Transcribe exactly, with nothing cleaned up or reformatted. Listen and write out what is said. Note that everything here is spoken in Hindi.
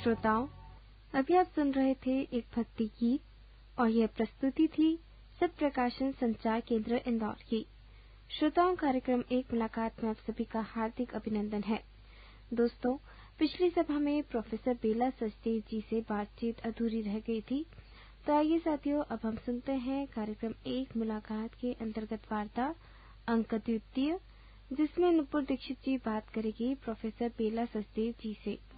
श्रोताओं, अभी आप सुन रहे थे एक भक्ति गीत और यह प्रस्तुति थी सत्य प्रकाशन संचार केंद्र इंदौर की। श्रोताओं, कार्यक्रम एक मुलाकात में आप सभी का हार्दिक अभिनंदन है। दोस्तों, पिछली सभा में प्रोफेसर बेला सचदेव जी से बातचीत अधूरी रह गई थी, तो आइए साथियों, अब हम सुनते हैं कार्यक्रम एक मुलाकात के अंतर्गत वार्ता अंक द्वितीय, जिसमें नुपुर दीक्षित जी बात करेगी प्रोफेसर बेला सचदेव जी से।